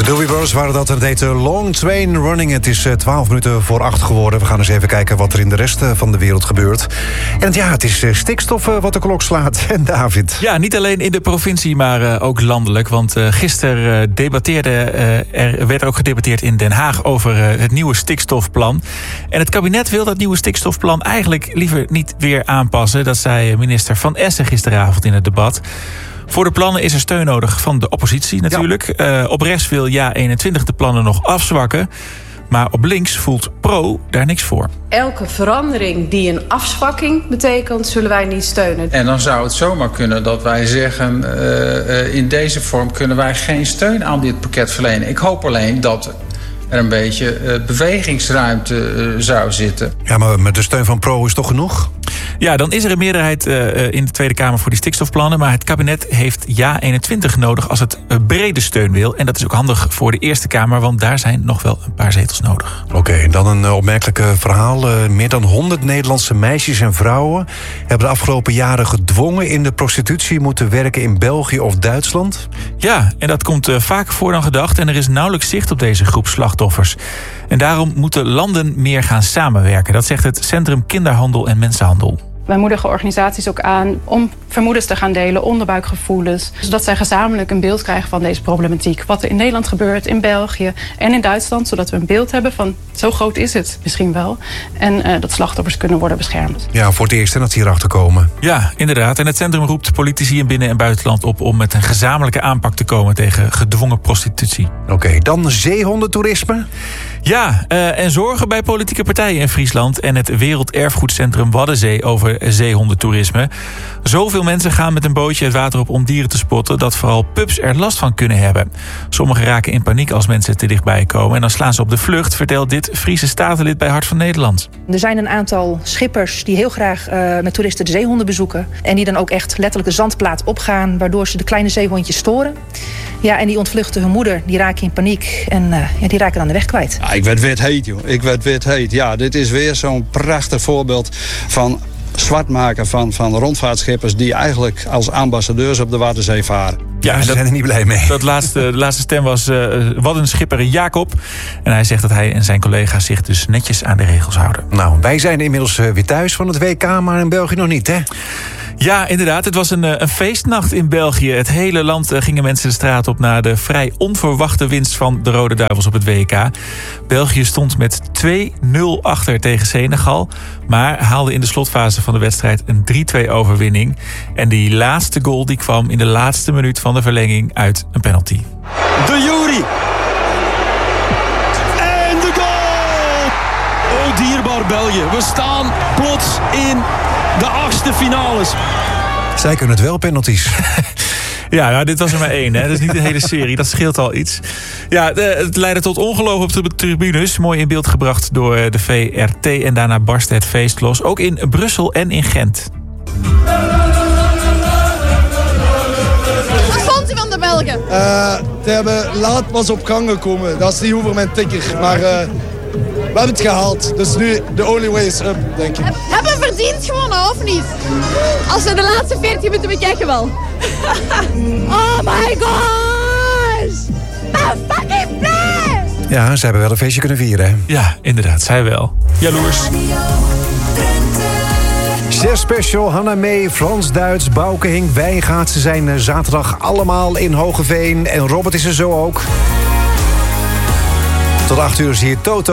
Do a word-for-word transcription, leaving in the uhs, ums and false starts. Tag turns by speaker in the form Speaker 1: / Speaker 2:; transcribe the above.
Speaker 1: Doobie Brothers waren dat en het heet Long Train Running. Het is twaalf minuten voor acht geworden. We gaan eens even kijken wat er in de rest van de wereld gebeurt. En ja, het is stikstof wat de klok slaat. En David?
Speaker 2: Ja, niet alleen in de provincie, maar uh, ook landelijk. Want uh, gisteren uh, debatteerde, uh, er werd ook gedebatteerd in Den Haag over uh, het nieuwe stikstofplan. En het kabinet wil dat nieuwe stikstofplan eigenlijk liever niet weer aanpassen. Dat zei minister Van Essen gisteravond in het debat. Voor de plannen is er steun nodig van de oppositie natuurlijk. Ja. Uh, op rechts wil Ja eenentwintig de plannen nog afzwakken. Maar op links voelt Pro daar niks voor.
Speaker 3: Elke verandering die een afzwakking betekent, zullen wij niet steunen.
Speaker 4: En dan zou het zomaar kunnen dat wij zeggen, Uh, uh, in deze vorm kunnen wij geen steun aan dit pakket verlenen. Ik hoop alleen dat er een beetje uh, bewegingsruimte uh, zou zitten.
Speaker 1: Ja, maar met de steun van Pro is toch genoeg?
Speaker 2: Ja, dan is er een meerderheid uh, in de Tweede Kamer voor die stikstofplannen. Maar het kabinet heeft Ja eenentwintig nodig als het uh, brede steun wil. En dat is ook handig voor de Eerste Kamer, want daar zijn nog wel een paar zetels nodig.
Speaker 1: Oké, okay, dan een uh, opmerkelijk verhaal. Uh, meer dan honderd Nederlandse meisjes en vrouwen hebben de afgelopen jaren gedwongen in de prostitutie moeten werken in België of Duitsland.
Speaker 2: Ja, en dat komt uh, vaker voor dan gedacht. En er is nauwelijks zicht op deze groep slachtoffers. En daarom moeten landen meer gaan samenwerken. Dat zegt het Centrum Kinderhandel en Mensenhandel.
Speaker 5: Wij moedigen organisaties ook aan om vermoedens te gaan delen, onderbuikgevoelens, zodat zij gezamenlijk een beeld krijgen van deze problematiek. Wat er in Nederland gebeurt, in België en in Duitsland, zodat we een beeld hebben van zo groot is het misschien wel. En uh, dat slachtoffers kunnen worden beschermd.
Speaker 1: Ja, voor het eerst en dat ze hierachter komen.
Speaker 2: Ja, inderdaad. En het centrum roept politici in binnen- en buitenland op om met een gezamenlijke aanpak te komen tegen gedwongen prostitutie.
Speaker 1: Oké, okay, dan zeehondentoerisme.
Speaker 2: Ja, uh, en zorgen bij politieke partijen in Friesland en het Werelderfgoedcentrum Waddenzee over zeehondentoerisme. Zoveel mensen gaan met een bootje het water op om dieren te spotten dat vooral pups er last van kunnen hebben. Sommigen raken in paniek als mensen te dichtbij komen en dan slaan ze op de vlucht, vertelt dit Friese statenlid bij Hart van Nederland.
Speaker 6: Er zijn een aantal schippers die heel graag uh, met toeristen de zeehonden bezoeken en die dan ook echt letterlijk de zandplaat opgaan, waardoor ze de kleine zeehondjes storen. Ja, en die ontvluchten hun moeder, die raken in paniek en uh, ja, die raken dan de weg kwijt.
Speaker 7: Ja, ik werd wit heet, joh. Ik werd wit heet. Ja, dit is weer zo'n prachtig voorbeeld van zwart maken van, van rondvaartschippers die eigenlijk als ambassadeurs op de Waddenzee varen.
Speaker 1: Ja, ze dat, zijn er niet blij mee.
Speaker 2: Dat laatste, de laatste stem was uh, Waddenschipper Jacob. En hij zegt dat hij en zijn collega's zich dus netjes aan de regels houden.
Speaker 1: Nou, wij zijn inmiddels uh, weer thuis van het W K, maar in België nog niet, hè?
Speaker 2: Ja, inderdaad. Het was een, een feestnacht in België. Het hele land gingen mensen de straat op na de vrij onverwachte winst van de Rode Duivels op het W K. België stond met twee nul achter tegen Senegal, maar haalde in de slotfase van de wedstrijd een drie-twee overwinning. En die laatste goal die kwam in de laatste minuut van de verlenging uit een penalty.
Speaker 8: De Jury. En de goal! O dierbaar België. We staan plots in de achtste finales.
Speaker 1: Zij kunnen het wel, penalties.
Speaker 2: Ja, nou, dit was er maar één. Hè. Dat is niet de hele serie. Dat scheelt al iets. Ja, de, het leidde tot ongeloof op de tribunes. Mooi in beeld gebracht door de V R T. En daarna barstte het feest los. Ook in Brussel en in Gent.
Speaker 9: Wat vond u van de Belgen?
Speaker 10: Uh, die hebben laat pas op gang gekomen. Dat is niet over mijn tikker. Maar uh, we hebben het gehaald. Dus nu de only way is up, denk ik.
Speaker 9: Hebben we verdiend gewonnen, of niet? Als we de laatste veertien minuten bekijken wel. Oh my gosh! I'm fucking blij!
Speaker 1: Ja, ze hebben wel een feestje kunnen vieren, hè?
Speaker 2: Ja, inderdaad, zij wel. Jaloers.
Speaker 1: Zes Special, Hanna Mee, Frans Duits, Bouke, Henk Wijngaard. Ze zijn zaterdag allemaal in Hogeveen. En Robert is er zo ook. Tot acht uur zie je Toto.